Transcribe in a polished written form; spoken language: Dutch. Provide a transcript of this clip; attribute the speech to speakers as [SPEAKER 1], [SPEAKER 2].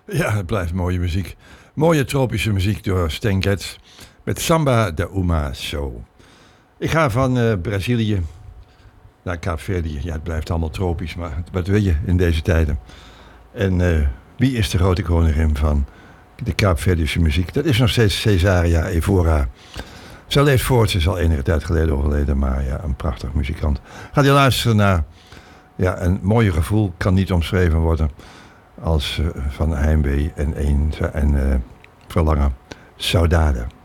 [SPEAKER 1] Ja, het blijft mooie muziek. Mooie tropische muziek door Stan Getz met Samba da Uma Show. Ik ga van Brazilië naar Kaapverdië. Ja, het blijft allemaal tropisch, maar wat wil je in deze tijden? En wie is de grote koningin van de Kaapverdische muziek? Dat is nog steeds Cesaria Evora. Zij leeft voort, ze is al enige tijd geleden overleden, maar ja, een prachtig muzikant. Gaat je luisteren naar een mooie gevoel, kan niet omschreven worden als van heimwee en verlangen. Saudade.